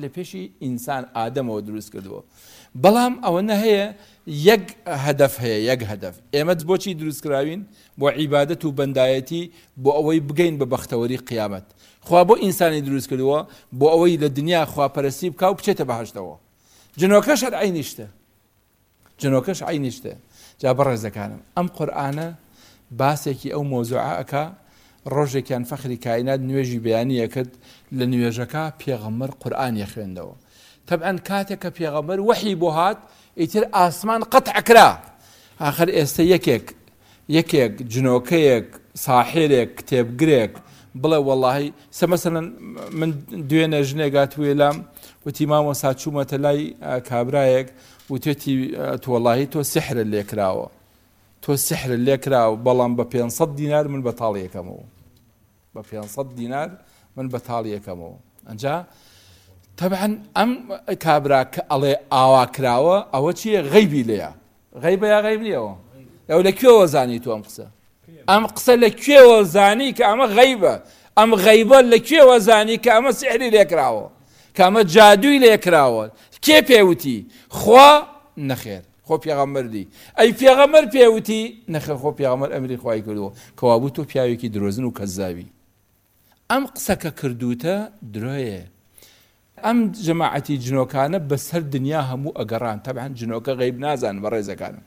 لە پێشی ئینسان ئادەمەوە دروست کردووە بەڵام ئەوەنە هەیە یەک هەدەف هەیە یەک هەدەف ئێمە بۆچی دروستکراوین بۆ عیبادەت و بەندایەتی بۆ ئەوەی بگەین بە بەختەوەری قیامەت خوا بۆ ئینسانی دروست کردووە بۆ ئەوەی لە دنیا خواپەرستی بکا و بچێتە بەهەشتەوە جنۆکەش هەر عینیشتە جنۆکەش عینیشتە جا بەڕێزەکانم ئەم قورئانە باسێکی ئەو مۆزوعە ئەکا ڕۆژێکیان فەخری کائینات نوێژی بەیانیە کرد لە نوێژەکە پێغەمبەر قورئانی خوێندەوە طبعاً کاتێک کە پێغەمبەر وحی بۆ هات ئیتر ئاسمان قەتع کرا ئاخر ئێستا یەکێک جنۆکەیەک ساحێرێک کتێبگرێک بڵێ وەڵڵاهی مەسەلەن من دوێنێ ژنێک هاتوویە لام وتی مامۆستا چوومەتە لای کابرایەک وتێتی وەڵڵاهی تۆ سحرت لێکراوە تۆ سحرت لێکراوە بەڵام بە 500 دینار من بەتاڵ یەکەمەوە بە 500 دینار من بەتاڵ یەکەمەوە ئەنجا طبعاً ئەم کابرا کە ئەڵێ ئاوا کراوە ئەوە چییە غەیبی لێیە غەیبە یا غەیب نییەوە ئەو لەکوێوە زانی تو ئەم قسە لەکوێوە زانی کە ئەمە غەیبە ئەم غەیبە لەکوێوە زانی کە ئەمە سحری لێکراوە کە ئەمە جادووی لێکراوە کێ پێوتی خوا نەخێر خۆ پێغەمبەردی ئەی پێغەمبەر پێوتی نەخێر خۆ پێغەمبەر ئەمری خوای کردووە کەوا بوو تۆ پیاوێکی درۆزن و کەزاوی ئەم قسەکە کردوتە درۆیە ئەم جەماعەتی جنۆکانە بەسەر دنیا هەموو ئەگەڕان طبعاً جنۆکە غەیب نازان بەڕێزەکانم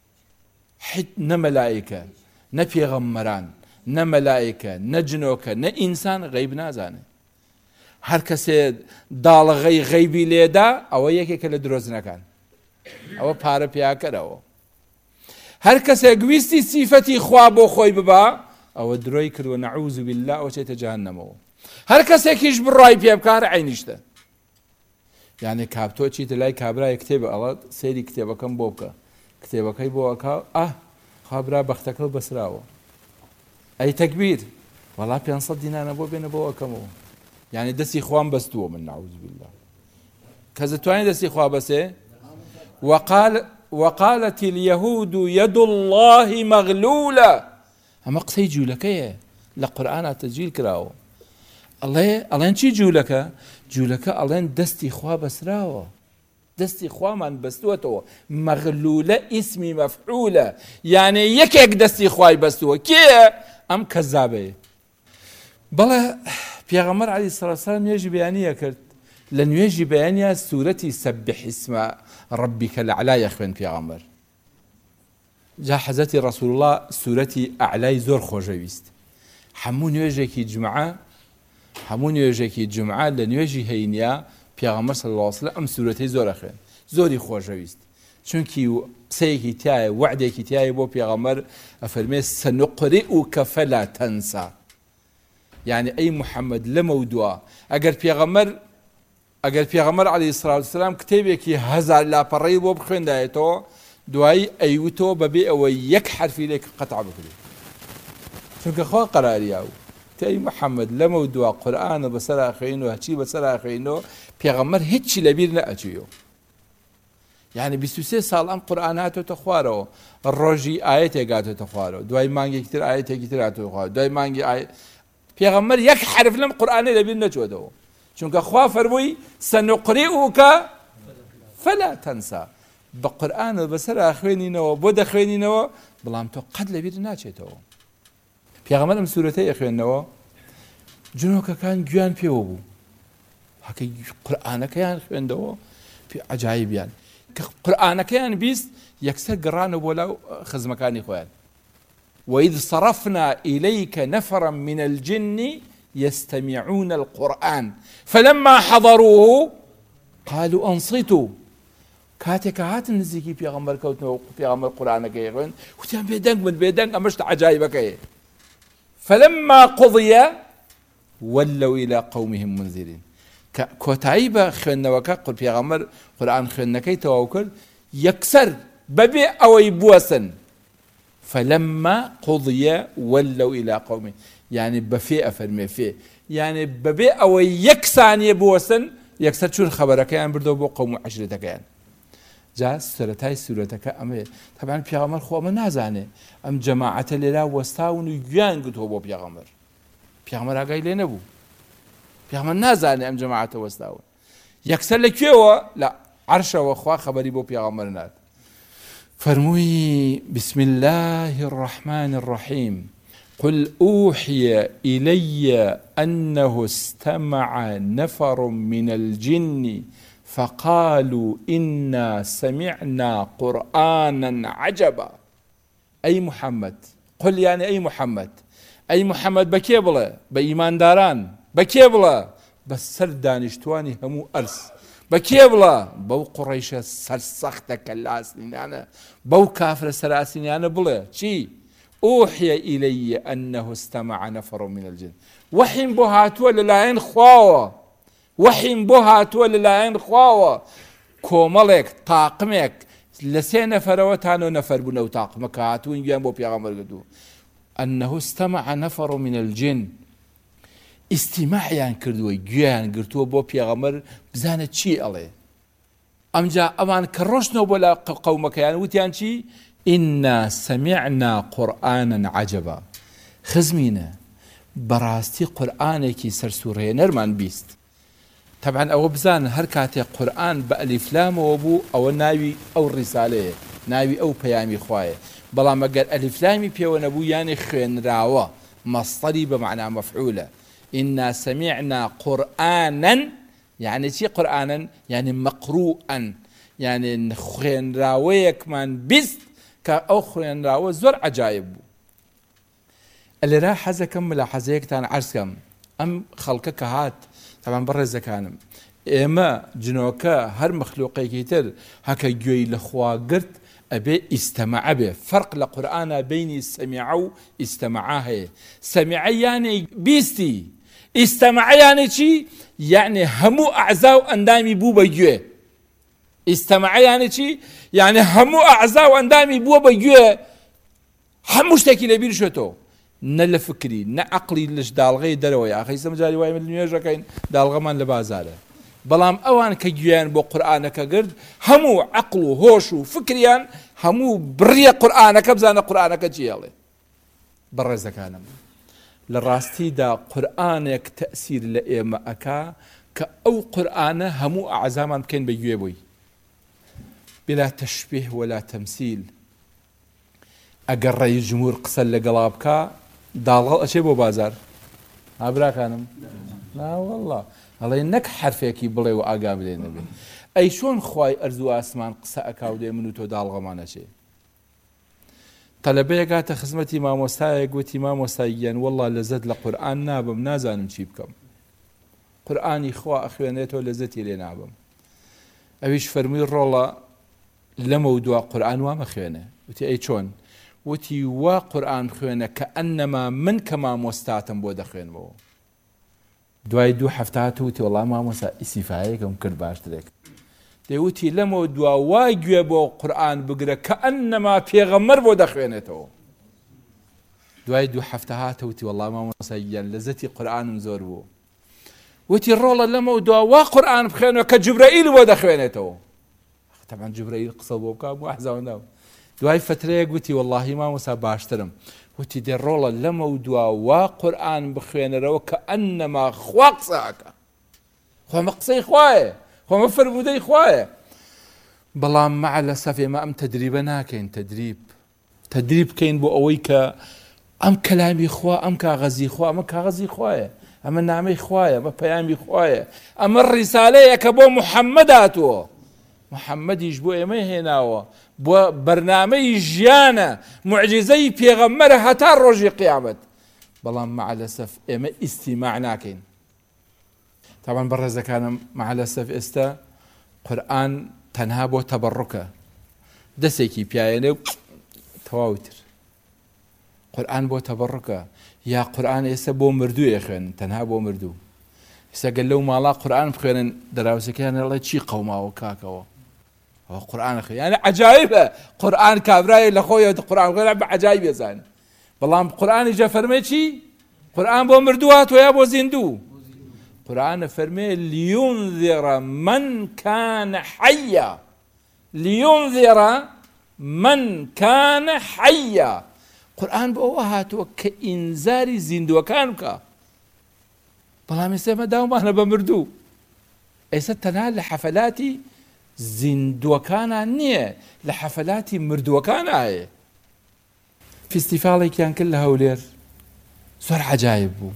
نە مەلائیکە نە پێغەمبەران نە مەلائیکە نە جنۆکە نە ئینسان غەیب نازانێت هەر کەسێ داڵغەی غەیبی لێدا ئەوە یەکێکە لە درۆزنەکان ئەوە پارە پیاکەرەوە هەر کەسێک گویستی سیفەتی خوا بۆ خۆی ببا ئەوە درۆی کردوە نەعوذ بالله ئەوە چێتە جەهەنەمەوە هەر کەسێکیش بڕای پێ بکار عینیشتە یعنی کاپتۆ چیتە لای کابرای کتێبە ئەڵە سەیری کتێبەکەم بۆ بکە کتێبەکەی بۆ ئەکا خابرا بەختەکە بەسراوە ئەی تەکبیر وەڵا 500 دینارە بۆ بێنە بۆ ئەەکەمەوە یعنی دەستی خوام بەستووە من نعوذ بالله کەس دەتوانێت دەستی خوا بەسێ وقالت اليهود يد الله مغلولة ئەمە قسەی جوولەکەیە لە قورئانە تەسجیل کراوە ئەڵێن چی جوولەکە ئەڵێن دەستی خوا بەسراوە دەستی خوامان بەستووەتەوە مەغلولە ئیسمی مەفعولە یعنی یەکێک دەستی خوای بەستووە کێ ئەم کەزابەیە بەڵێ پێغەمبەر عەلەیهی سەڵاتو وەسەلام نوێژی بەیانیە کرد لە نوێژی بەیانیە سوورەتی سەبح اسم ربك الأعلى خوێن پێغەمبەر جا حەزەتی ڕەسوول الله سوورەتی ئەعلای زۆر خۆشەویست هەموو نوێژێکی جومعە لە نوێژی هەینیا پێغەمبەر صلی الله علیه و سلم ئەم سوورەتەی زۆر ئەخوێن زۆری خۆشەویست چونکی قسەیەکی تایە وعدێکی تایە بۆ پێغەمبەر ئەفەرمێ سەنوقرئوکە فەلا تەنسا یعنی ئەی محەممەد لەمە دووە ئەگەر پێغەمبەر عەلەیهی سەڵاتو وەسەلام کتێبێکی 1000 لاپەڕەی بۆ بخوێندایەتەوە دوایی ئەیوتەوە بەبێ ئەوەی یەک حرفی لێک قەتع بکرێت چونکە خوا قەراریاو تەی محەممەد لەمە دووە قورئانە بەسەر ئاخوێنەوە هەچی بەسەر ئاخوێنەوە پێغەمبەر هیچی لەبیر نەئەچوویەوە یعنی 23 ساڵ ئەم قورئان هاتۆتە خوارەوە ڕۆژی ئاەتێک هاتۆتە خوارەوە دوای مانگێکی تر ئاەتێکی تر هاتۆتە خوارەوە دوای مانگی پێغەمبەر یەک حرف لەم قورئانە لەبیر نەچووەتەوە چونکە خوا فەرمووی سەنوقرئوکە فەلا تەنسا بە قورئانە بەسەر ئاخوێنینەوە بۆ دەخوێنینەوە بەڵام تۆ قەت لەبیر ناچێتەوە پێغەمبەر ئەم سوورەتەی ئەخوێنەوە جنۆکەکان گویان پێوە بوو هەکەی قورئانەکەیان خوێندەوە عەجایبیان کە قورئانەکەیان بیست یەکسەر گەڕانە بۆ لاو خزمەکانی خۆیان وإذ صرفنا إليك نفرا من الجن يستمعون القرآن فلما حضروه قالوا أنصتوا كاتك هات نزيكي بيغمبر كوتنو بيغمبر قرآن كيغن وتيان بيدنگ أمشت عجائبك فلما قضي ولوا إلى قومهم منذرين كوتايبة خنوكا قل بيغمبر قرآن خنكي توكل يكسر ببي أو يبوسن فلما قضي ولوا إلى قومهم يعني بفئة فرمي فيه يعني ببي أو يكسان يبوسن يكسر شو الخبرك يعني بردو بو قوم عشرتك يعني جا سرتاي سورتك أم طبعا بيغمر خو ما نازانه أم جماعة للا وستاون يجان قلت هو بيغمر أقاي لي نبو بيغمر نازانه أم جماعة وستاون یەکسەر لەکوێوە لە عەرشەوە خوا خەبەری بۆ پێغەمبەر نات فەرمووی بسم الله الرحمن الرحيم قل أوحي إلي أنه استمع نفر من الجن فقالوا إنا سمعنا قرآنا عجبا أي محمد قل يعني أي محمد بكيبلا بإيمان داران بكيبلا بس سر دانشتواني همو أرس بكيبلا بو قريش سر سختك اللاسنين أنا بو كافر سراسنين أنا بلا شي أوحي إلي أنه استمع نفر من الجن وحين بوهات ولا لاين خواوة وحين بوهات ولا لاين خواوة كومالك طاقمك لسي نفروتانو نفر بنو طاقمك هاتوين جيان بو بيغمر قدو أنه استمع نفر من الجن استماع يعني كردوي جيان قرتوه بو بيغمر بزانة چي ألي أمجا أمان كروشنو بولا قومك يعني وتيان چي إنا سمعنا قرآنا عجبا خزمينا براستي قرآنك سرسوري نرمان بيست طبعا أو بزان هركاتي قرآن بألف لام وبو أو ناوي أو الرسالة ناوي أو بيامي خوايا بلا ما قال ألف لامي بيو نبو يعني خين راوة مصطري بمعنى مفعولة إنا سمعنا قرآنا يعني شي قرآنا يعني مقروءا يعني خين راويك من بيست كأو خين راوة زور عجائب اللي راح حزة كم ملاحظيك تان عرس كم أم خلقك هات طبعا برا زكانم إما جنوكا هر مخلوقي كتير هكا جوي لخوا قرت أبي استمع به فرق لقرآن بين السمعوا استمعاه سمع يعني بيستي استمع يعني شي يعني همو أعزاو أندامي بوبا جوي استمع يعني شي يعني همو أعزاو أندامي بوبا جوي هموش تاكي لبير شتو نل فكري نعقلي لش دالغي دروي أخي سمجاري واي من النيوجا كاين دالغا من لبازاره بلام اوان كجيان بو قرآنك قرد همو عقلو هوشو فكريان همو بري قرآنك بزان قرآنك جيالي برا زكانم لراستي دا قرآنك تأثير لإيما أكا كأو قرآن همو أعزامان كين بيجيبوي بلا تشبيه ولا تمثيل أقر الجمهور قصل لقلابك دالغا أشي بو بازار هابرا كانم لا والله الله إنك حرفك يبلي وأقابل النبي أي شون خواي أرزو أسمان قصة أكاودي منو تو دالغا ما نشي طلبية قاعدة خزمتي ما مستايا قوتي ما مستايا والله لزد لقرآن نابم نازانم شيبكم قرآني خوا أخوانيتو لزتي لي نابم أبيش فرمي الرولة لموضوع قرآن وما خوانه وتي أي شون وتي وا قرآن خوانه كأنما من كما مستاتم بود خوان بو دوای دو هەفتە وتی وەڵام مامۆستا ئیسیفایەکەم کرد باشترێک دەیوتی لەمەوە دوا وای گوێ بۆ قورئان بگرە کە ئەنەما پێغەمبەر بۆ دەخوێنێتەوە دوای دو هەفتە هاتەوتی وەڵام مامۆستا یان لەزەتی قورئانم زۆر بوو وتی ڕۆڵە لەمەوە دوا وا قورئان بخوێنەوە کە جوبرەئیل بۆ دەخوێنێتەوە طبعا جوبرەئیل قسە بۆ بکە بۆ حەزاوەنداو دوای فترەیەک وتی وەڵاهی مامۆستا باشترم وتي دي الرولة لما ودوا وقرآن بخوين روك أنما خواق ساكا خوا مقصي خوايا خوا مفر بودي خوايا بلام مع الأسف ما أم تدريبنا كين تدريب كين بو أويك أم كلامي خوا أم كاغزي خوا أم كاغزي خوايا أم النعمي خوايا أم بيامي خوايا أم الرسالة كبو محمداتو محمد يجبو إيمي هناوا بو برنامج جيانا معجزي بيغمر هتا روجي قيامت بلان مع الأسف إما استماعنا كين طبعا برزا كان مع الأسف استا قرآن تنهابو تبركة دسيكي بياينو تواوتر قرآن بو تبركة يا قرآن استا بو مردو يخين تنهابو مردو استا قال لو مالا قرآن بخيرن دراوسي كان الله چي قوما وكاكوا قرآن أخي يعني عجائبة قرآن كابراي لخويا القرآن غير عجائب يا زين والله قرآن جا فرمي شي قرآن بو مردوات ويا بو زندو قرآن فرمي لينذر من كان حيا لينذر من كان حيا قرآن بو هاتو كإنذار زندو كانك والله مسمى داوم أنا بمردو ئێستا تەنها لە حەفەلاتی زیندووەکانان نییە، لە حەفەلاتی مردووەکانە هەیە. فیستیڤاڵێکیان کرد لە هەولێر، زۆر عەجایب بوو،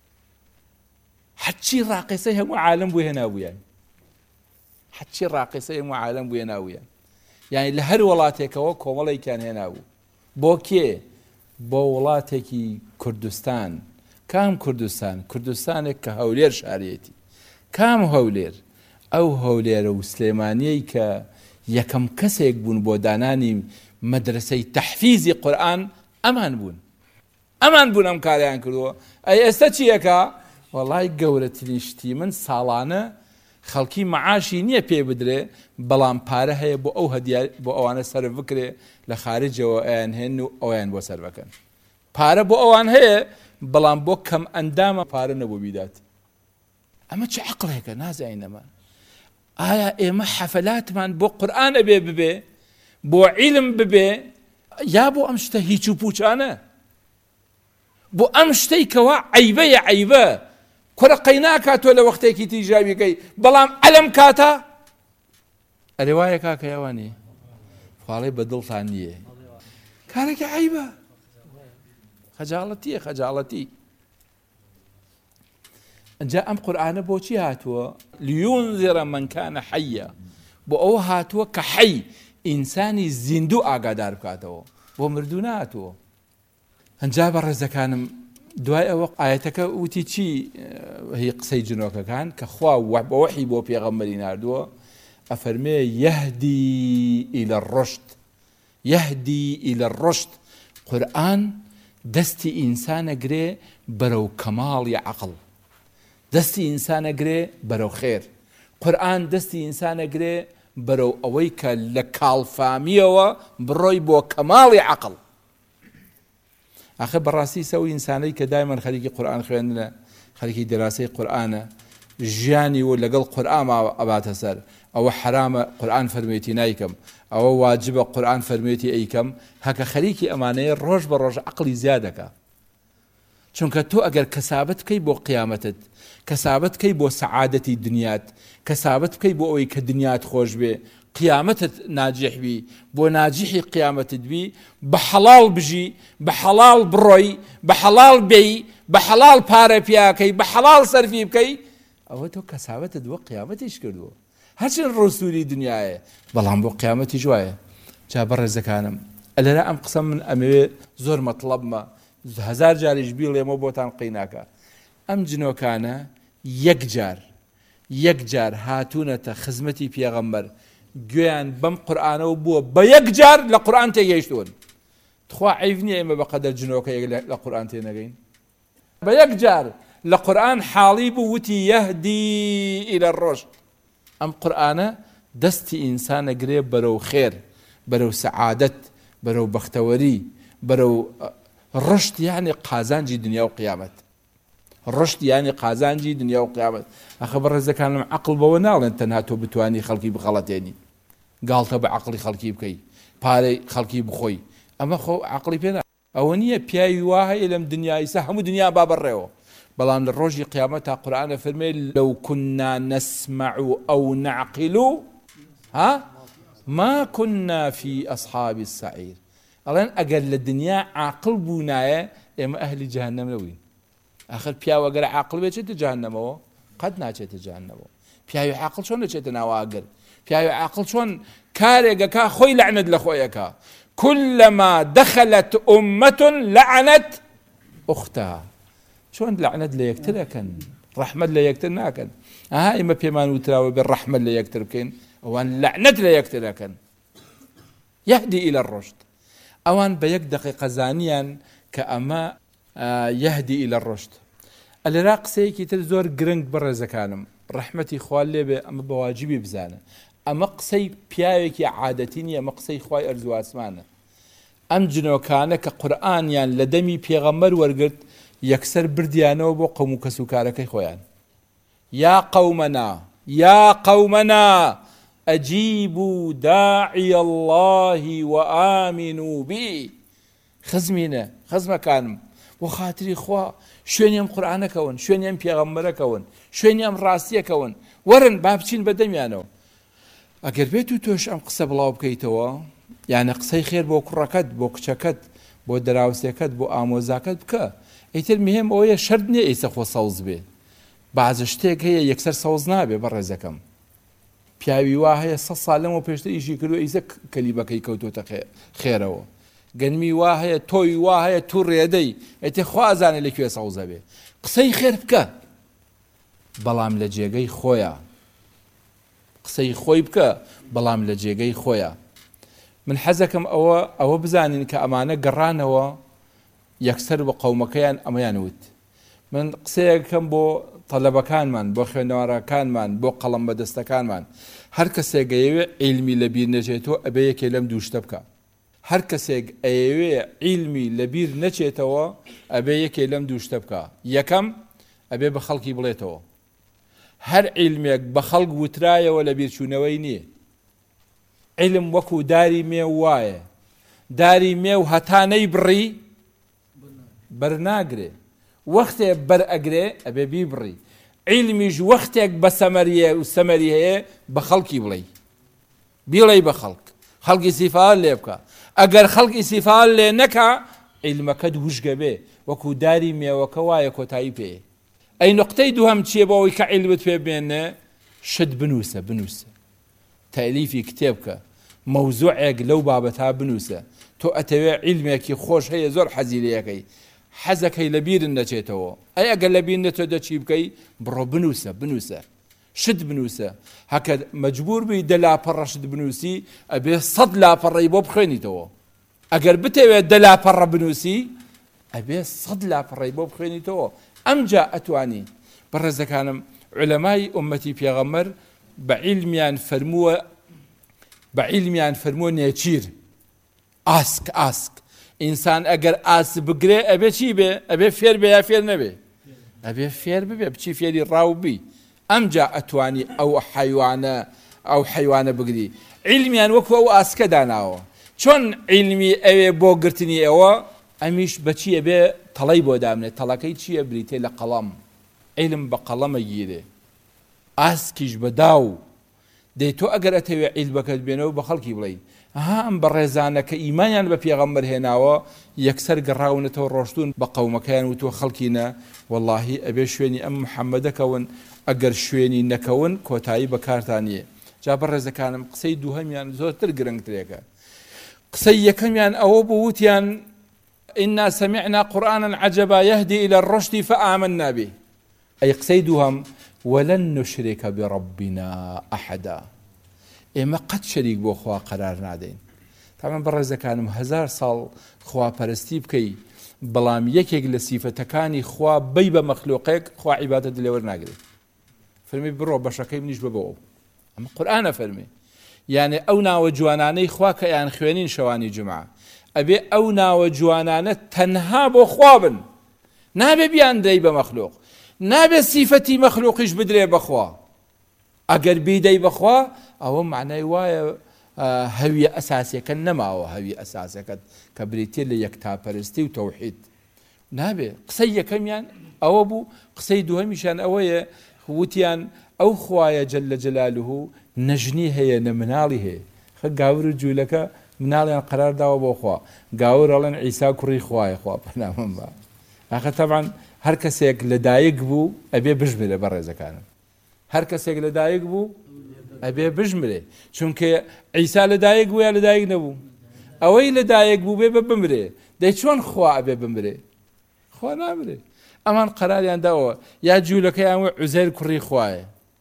حەچی ڕاقیسەی هەموو عالەم بوو هێنابوویان، حەچی ڕاقیسەی هەموو عالەم بوو هێنابوویان، یعنی لە هەر وڵاتێکەوە کۆمەڵێکیان هێنابوو. بۆ کێ؟ بۆ وڵاتێکی کوردستان. کام کوردستان؟ کوردستانێک کە هەولێر شارێتی. کام هەولێر؟ ئەو هەولێرە و سلێمانیەی کە یەکەم کەسێک بوون بۆ دانانی مەدرسەی تەحفیزی قورئان، ئەمان بوون ئەم کاریان کردووە. ئەی ئێستا چیەکە؟ وەڵای گەورەترین شتی من ساڵانە خەڵکی مەعاشی نییە پێ بدرێ، بەڵام پارە هەیە بۆ ئەو هەدیار بۆ ئەوانە سەرف بکرێ لە خارجەوە ئەیان هێن و ئەویان بۆ سەر بکەن. پارە بۆ ئەوان هەیە، بەڵام بۆ کەم ئەندامە پارە نەبوو بیدات. ئەمە چه عەقڵێکە نازانینەمە. ئایا ئێمە حەفەلاتمان بۆ قورئان ئەبێ ببێ، بۆ عیلم ببێ، یا بۆ ئەم شتە هیچ و پوچانە؟ بۆ ئەم شتەی کەوا عەیبەیە، عەیبە کوڕەقەی ناکاتۆ لە وەختێکی تیژاویەکەی، بەڵام ئەلەم کاتە ئەرێ وایە کاکە ئەوانێ خواڵێ بە دڵتان نییە، کارێکی عەیبە، خەجاڵەتیە، خەجاڵەتی. ئەنجا ئەم قورئانە بۆچی هاتووە؟ لیونذیڕە من کانە حەیە، بۆ ئەوە هاتووە کە حەی ئینسانی زیندوو ئاگادار بکاتەوە، بۆ مردوو نهاتووە. ئەنجا بەڕێزەکانم دوای ئەوە ئایەتەکە وتی چی؟ هی قسەی جنۆکەکان کە خوا بە وەحی بۆ پێغەمبەری ناردووە، ئەفەرمێ یەهدی ئیلە الڕشد، یەهدی ئیلە الڕشد. قورئان دەستی ئینسانەگرێ بەرەو کەماڵی عەقڵ، دەستی ئینسانەگرێ بەرەو خێر. قورئان دەستی ئینسانەگرێ بەرەو ئەوەی کە لە کاڵفامیەوە بڕۆی بۆ کەماڵی عەقڵ. ئاخر بەڕاستی سەوی ئینسانەی کە دایمەن خەریکی قورئان خوێندنە، خەریکی دەراسەی قورئانە، ژیانی و لەگەڵ قورئان ئەباتە سەر، ئەوە حرامە قورئان فەرمێتی نایکەم، ئەوە واجبە قورئان فەرمێتی ئەیکەم، هەکە خەریکی ئەمانەیە ڕۆژ بە ڕۆژ عەقڵی زیادەکە. چونکە تۆ ئەگەر کەسابەت بکەی بۆ قیامەتت، کەسابەت بکەی بۆ سەعادەتی دنیات، کەسابەت بکەی بۆ ئەوەی کە دنیات خۆش بێ، قیامەتت ناجح بی، بۆ ناجحی قیامەتت بی، بە حەڵاڵ بژی، بە حەڵاڵ بڕۆی، بە حەڵاڵ بێی، بە حەڵاڵ پارە پیاکەی، بە حەڵاڵ سەرفی بکەی، ئەوە تۆ کەسابەتت بۆ قیامەتیش کردووە. هەرچەند ڕۆستوری دنیایە، بەڵام بۆ قیامەتی جوایە. جا بەڕێزەکانم، لەرە ئەم قسە من ئەمەوێ زۆر مەطلەبمە، هەزار جاریش بیڵێمە بۆتان قەی ناکە. ئەم جنۆکانە یەک جار هاتوونەتە خزمەتی پێغەمبەر، گوێیان بەم قورئانەوە بووە، بە یەک جار لە قورئان تێگەیشتون. تخوا عەیب نییە ئێمە بەقەدەر جنۆکە لە قورئان تێنەگەین. بە یەک جار لە قورئان حاڵی بوو، وتی یەهدی ئیلە الڕشد. ئەم قورئانە دەستی ئینسانەگرێ بەرەو خێر، بەرەو سەعادەت، بەرەو بەختەوەری، بەرەو ڕشد، یعنی قازانجی دنیا و قیامەت. ڕشد یعنی قازانجی دنیا و قیامەت. ئەخە بەڕێزەکانم عەقڵ بەوە ناڵێن تەنها تۆ بتوانی خەڵکی بخەڵەتێنی، گاڵتە بە عەقڵی خەڵکی بکەی، پارەی خەڵکی بخۆی، ئەمە خۆ عەقڵی پێ ئەوە نییە. پیاوی وا هەیە لەم دنیایسە هەموو دنیا با بەڕێوە، بەڵام لە ڕۆژی قیامەتا قورئانە فەرمێ لەو كنا نسمع أو نعقل ما كنا في أصحاب السعير. ئەڵێن ئەگەر لە دنیا عاقڵ بوونایە ئێمە ئەهلی جەهەنەم نەبووین. آخر پیاوە گەر عاقڵ بێت چێتە جەهەنەمەوە؟ قەت ناچێتە جەهەنەمەوە. پیاوی عاقڵ چۆن دەچێتە ناو ئاگر؟ پیاوی عاقڵ چۆن کارێکەکە خۆی لەعنەت لە خۆیەکە؟ كلما دخلت أمة لعنت أختها. چۆن لەعنەت لە یەکترەکەن، ڕەحمەت لە یەکتر ناکەن. ئێمە پێمان وتراوە بێ ڕەحمەت لە یەکتر بکەین، ئەوان لەعنەت لە یەکترەکەن. یەهدی ئیلە الڕشد. ئەوان بە یەک دەقیقە زانیان کە ئەمە یەهدی ئیلە الڕشد. ئەلێرا قسەیەکی تر زۆر گرنگ بەڕێزەکانم، ڕەحمەتی خوا لێبێ، ئەمە بە واجبی بزانە. ئەمە قسەی پیاوێکی عادەتی نیە، ئەمە قسەی خوای ئەرزوو ئاسمانە. ئەم جنۆکانە کە قورئانیان لە دەمی پێغەمبەر وەرگرت، یەکسەر بردیانەوە بۆ قەوم و کەسوکارەکەی خۆیان. یا قەومەنا ئەجیبوا داعی الله وآمنوا به. خزمینە، خزمەکانم، بۆ خاتری خوا شوێنی ئەم قورئانەکەون، شوێنی ئەم پێغەمبەرەکەون، شوێنی ئەم ڕاستیەکەون، وەرن با بچین بەدەمیانەوە. ئەگەر بێت و تۆش ئەم قسە بڵاو بکەیتەوە، یعنی قسەی خێر بۆ کوڕەکەت، بۆ کچەکەت، بۆ دراوسێکەت، بۆ ئامۆزاکەت بکە. ئیتر مهم ئەوەیە شەرت نییە ئیسە خۆ سەوز بێ. بعض شتێک هەیە یەکسەر سەوز نابێ بەڕێزەکەم. پیاوی وا هەیە 100 ساڵ لەمەوە پێشتر ئیشی کردو ئیسە کەلیبەکەی کەوتۆتە خێرەوە. گەنمی وا هەیە، تۆی وا هەیە، تو ڕێدەی، ئەیتێ خوا ئەزانێ لەکوێ سەوزە بێ. قسەی خێر بکە، بەڵام لە جێگەی خۆیە. قسەی خۆی بکە، بەڵام لە جێگەی خۆیە. من حەزەکەم ئەوە بزانین کە ئەمانە گەڕانەوە یەکسەر بە قەومەکەیان ئەمەیان وت. من قسەیەکەم بۆ تەلەبەکانمان، بۆ خوێنەوەرەکانمان، بۆ قەڵەم بەدەستەکانمان، هەر کەسێک ئەیەوێ عیلمی لەبیر نەچێتەوە ئەبێ یەکێ لەم دوو شتە بکە. هەر کەسێک ئەیەوێ عیلمی لەبیر نەچێتەوە ئەبێ یەکێ لەم دوو شتە بکە. یەکەم ئەبێ بە خەڵکی بڵێتەوە. هەر عیلمێک بە خەڵک وترایەوە لە بیرچوونەوەی نییە. عیلم وەکو داری مێو وایە، داری مێو هەتانەی بڕی بەرناگرێ، وەختێک بەرئەگرێ ئەبێ بیبڕی. عیلمیش وەختێک بە سەمەریە و سەمەری هەیە بە خەڵکی بڵێ بە خەڵکی سیفال لێ بکە. ئەگەر خەڵکی سیفال لێ نەکا عیلمەکەت وشگە بێ، وەکو داری مێوەکە وایە کۆتایی پێ. ئەی نقطەی دووهەم چییە بۆەوەی کە عیلمت پێ بێنە؟ شت بنووسە. تەلیفی کتێبکە، مەوزوعێک لەو بابەتا بنووسە. تۆ ئەتەوێ عیلمێکی خۆش هەیە زۆر حەزی لەکەی، حەزەکەی لە بیرن نەچێتەوە. ئەی ئەگەر لە بیر نەچێت دەچی بکەی، بڕۆ بنووسە. شت بنووسە. هەکە مەجبور بی 10 لاپەڕە شت بنووسی، ئەبێ 100 لاپەڕەی بۆ بخوێنیتەوە. ئەگەر بتەوێت 10 لاپەڕە بنووسی، ئەبێ 100 لاپەڕەی بۆ بخوێنیتەوە. ئەمجا ئەتوانی. بەڕێزەکانم، عولەمای ئومەتی پێغەمبەر بە عیلمیان فەرمووە نێچیر، ئاسک. ئینسان ئەگەر ئاس بگرێ ئەبێ چی بێ؟ ئەبێ فێر بێ یا فێر نەبێ؟ ئەبێ فێر ببێ، بچی فێری ڕاوبی. ئەمجا ئەتوانی ئەو حەیوانە بگری. عیلمیان وەکو ئەو ئاسکە داناوە. چۆن عیلمی ئەوێ بۆ گرتنی ئەوە، ئەمیش بەچیە بێ؟ تەڵەی بۆ دامنێت. تەڵەکەی چییە؟ بریتێ لە قەڵەم. عیلم بە قەڵەمە گیرێ، ئاسکیش بە داو. دەی تۆ ئەگەر ئەتەوێ عیلمەکەت بێنەوە بە خەڵکی بڵێ ئەم بەڕێزانە کە ئیمانیان بە پێغەمبەر هێناوە یەکسەر گەڕاونەتەوە ڕۆشتون بە قەومەکەیان وتوە خەڵکینە وەڵڵاهی ئەبێ شوێنی ئەم محەممەدەکەون، ئەگەر شوێنی نەکەون کۆتایی بەکارتانیە. جا بەڕێزەکانم، قسەی دووهەمیان زۆرتر گرنگترێکە. قسەی یەکەمیان ئەوە بوو، وتیان ئینا سەمیعنا قورئانا عەجەبا یەهدی ئیلە الرەشد فآمنا به. ئەی قسەی دووهەم، وەلەن نوشرێکە بڕەبینا ئەحەدا. ئێمە قەت شەریک بۆ خوا قەرار نادەین. تامان بەڕێزەکانم، 1000 ساڵ خواپەرستی بکەی، بەڵام یەکێک لە سیفەتەکانی خوا بەی بە مەخلوقێک، خوا عیبادەت لێوە ناگرێت. فەرمی بڕۆ بەشەکەی منیش ببەوە. ئەمە قورئانە فەرمی. یعنی ئەو ناوە جوانانەی خوا کە یان خوێنین شەوانی جومعە، ئەبێ ئەو ناوە جوانانە تەنها بۆ خوا بن، نابێ بیان دەی بە مەخلوق، نابێ سیفەتی مەخلوقیش بدرێ بەخوا. ئەگەر بیدەی بەخوا، ئەوە معنای وایە هەویە ئەساسیەکە نەماوە. هەوی ئەساسەکەت کە بریتێ لە یەکتاپەرستی و تەوحید نابێ. قسەی یەکەمیان ئەوە بوو. قسەی دووهەمیشان ئەوەیە، وتیان ئەو خوایە جەلە جەلالوهو نەژنی هەیە، نە مناڵی هەیە. گاور و جوولەکە مناڵیان قەرار داوە بۆ خوا. گاور ئەڵێن عیسا کوڕی خوایە، خوا بەنامەم بە. ئاخە تەبعاً هەر کەسێک لەدایک بوو ئەبێ بژمرێ. بەڕێزەکانم، هەر کەسێک لەدایک بوو ئەبێ بژمرێ، چونکە عیسا لەدایک بوو یا لەدایک نەبوو؟ ئەوەی لەدایک بوو بێ بە بمرێ. دەی چۆن خوا ئەبێ بمرێ؟ خوا نامرێ. ئەمان قەراریان داوە، یا جوولەکەیان وە عوزەیر کوڕی خوایە،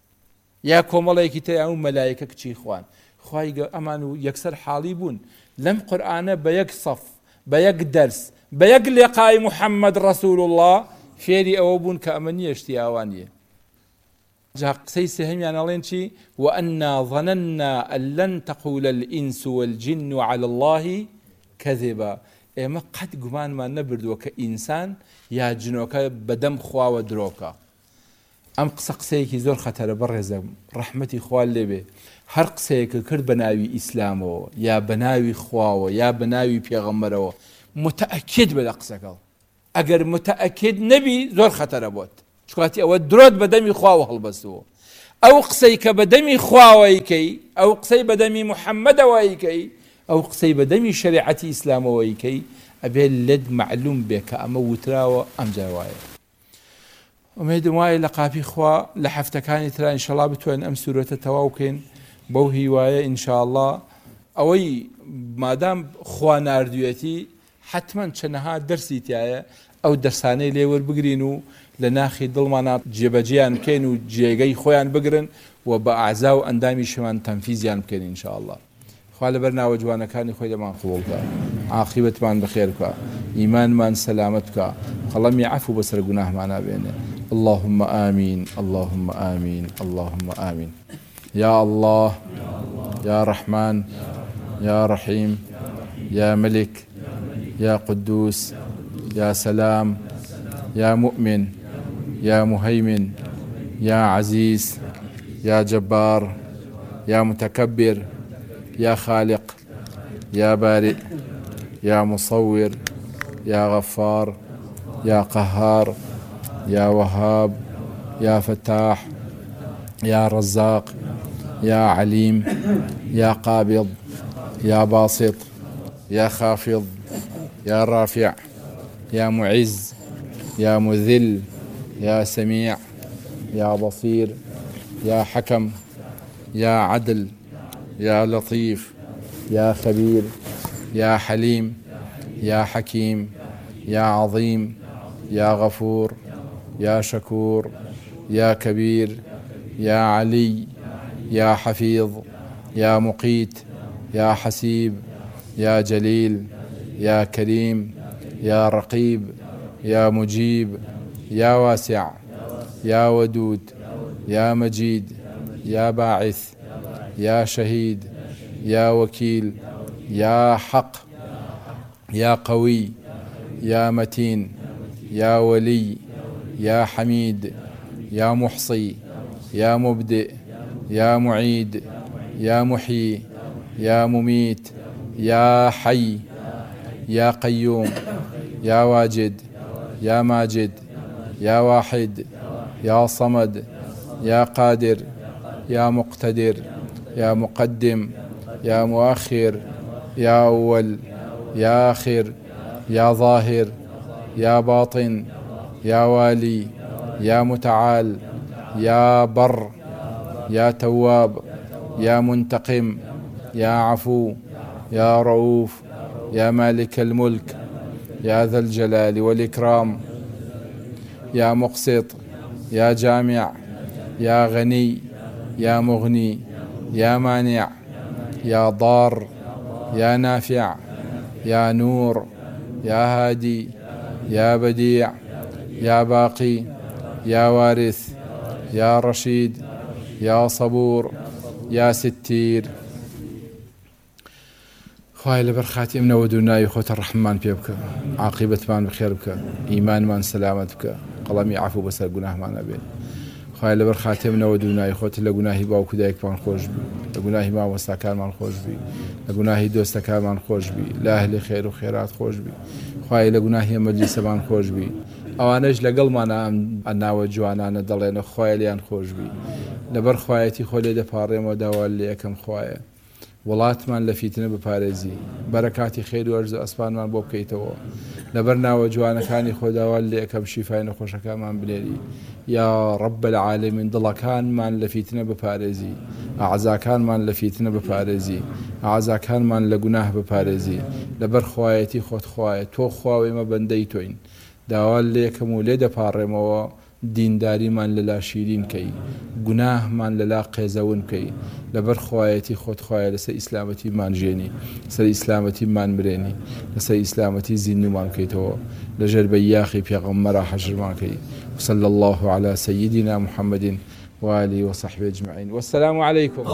یا کۆمەڵێکی تریان و مەلایکە کچی خوان. خوای ئەمان و یەکسەر حاڵی بوون لەم قورئانە بە یەک سەف، بە یەک دەرس، بە یەک لێقای محەممەد ڕەسوول الله فێری ئەوە بوون کە ئەمە نییە، شتی ئاوانیە. جا قسەی سێهەمیان ئەڵێن چی؟ وأنا ظننا أن لن تقول الإنس والجن على الله كذبا. ئێمە قەت گومانمان نەبردووە کە ئینسان یا جنۆکە بەدەم خواوە درۆکە. ئەم قسەیەکی زۆر خەتەرە بەڕێزە، ڕەحمەتی خوا لێبێ. هەر قسەیەکە کرد بە ناوی ئیسلامەوە یا بە ناوی خواوە یا بە ناوی پێغەمبەرەوە، متەئەکید بە لە قسەکە. ئەگەر متەئەکید نەبی زۆر خەتەرە بۆت، چکاتی ئەوە درۆت بە دەمی خواوە هەڵبەستەوە. ئەو قسەی کە بە دەمی خواوەیکەی، ئەو قسەی بە دەمی محەممەدەوەیکەی، ئەو قسەی بە دەمی شەریعەتی ئیسلامەوەیکەی ئەبێ لێت معلوم بێ کە ئەمە وتراوە ئەمجا وایە. ئومێدم وایە لە قاپی خوا لە هەفتەکانی ترا ئینشەڵا بتوانین ئەم سوورەتە تەواو بکەین بەو هیوایە ئینشاءڵڵا ئەوەی مادام خوا ناردوێتی حتمما چەنەها دەرسی تایە ئەو دەرسانەی لێ وەربگرین و لە ناخی دڵمانە جێبەجێیان بکەین و جێگەی خۆیان بگرن و بە ئاعزا و ئەندامی شەمان تەنفیزیان بکەین ئینشاءڵڵا. خوا لەبەر ناوە جوانەکانی خۆی لەمان قبوڵ بکە، عاقبەتمان بەخێر بکە، ئیمانمان سەلامەت بکە، قەڵەمی عەفو بەسەر گوناهمانە بێنێ. اللهم آمين اللهم آمين اللهم آمين. يا الله يا رحمن يا رحيم يا ملك يا قدوس يا سلام يا مؤمن يا مهيمن يا عزيز يا جبار يا متكبر يا خالق يا بارئ يا مصور يا غفار يا قهار يا وهاب يا فتاح يا رزاق يا عليم يا قابض يا باسط يا خافض يا رافع يا معز يا مذل يا سميع يا بصير يا حكم يا عدل يا لطيف يا خبير يا حليم يا حكيم يا عظيم يا غفور يا شكور يا كبير يا علي يا حفيظ يا مقيت يا حسيب يا جليل يا كريم يا رقيب يا مجيب يا واسع يا ودود يا مجيد يا باعث يا شهيد يا وكيل يا حق يا قوي يا متين يا ولي يا حميد يا محصي يا مبدئ يا معيد يا محيي يا مميت يا حي يا قيوم يا واجد يا ماجد يا واحد يا صمد يا قادر يا مقتدر يا مقدم يا مؤخر يا أول يا آخر يا ظاهر يا باطن يا والي يا متعال يا بر يا تواب يا منتقم يا عفو يا رؤوف يا مالك الملك يا ذا الجلال والإكرام يا مقسط يا جامع يا غني يا مغني يا مانع يا ضار يا نافع يا نور يا هادي يا بديع يا باقي يا وارث يا رشيد يا صبور يا ستير. خواهی لبر خاتی امنا و دونای خود الرحمن پی بکە، عاقبەتمان بخێر بکە، ئیمانمان سەلامەت بکە، قەڵەمی عەفو بەسەر گوناهمانە بێن. خواهی لبر خاتی امنا و دونای خۆت لە گوناهی باوکو دایکمان خۆش بی، لە گوناهی مامۆستاکانمان خۆش بی، لە گوناهی دۆستەکانمان خۆش بی، لە ئەهلی خێر و خێرات خۆش بی. خواهی لە گوناهی مەجلیسەمان خۆش بی، ئەوانەش لەگەڵمانە ئەم ناوە جوانانە دەڵێنە خوای لیان خۆش بی. لەبەر خوایەتی خۆ لێ دەپاڕێمەوە داوا لە یەکەم خوایە. وڵاتمان لە فیتنە بپارێزی، بەرەکاتی خێر و ئەرز و ئەسپانمان بۆ بکەیتەوە. لەبەر ناوە جوانەکانی خۆداوا لە یەکەم شیفای نەخۆشەکانمان بنێری. یا رب العالمین دڵەکانمان لە فیتنە بپارێزی، ئەعزاکانمان لە فیتنە بپارێزی، ئەعزاکانمان لە گوناه بپارێزی. لەبەر خوایەتی خۆت خوایە، تۆ خواوەی مە بەندەی تۆین. داوا لە یەکەم و لێ دەپاڕێمەوە دینداریمان لەلا شیرین کەی، گوناهمان لەلا قێزەون کەی. لەبەر خوایەتی خۆت خوایە لەسەر ئیسلامەتیمان ژێنی، لەسەر ئیسلامەتیمان برێنی، لەسەر ئیسلامەتی زیندومان کەیتەوە، لەژێر بەیاخی پێغەمبەرە حەشرمان کەی. وصلى الله على سيدنا محمد وآله وصحبه أجمعين والسلام عليكم.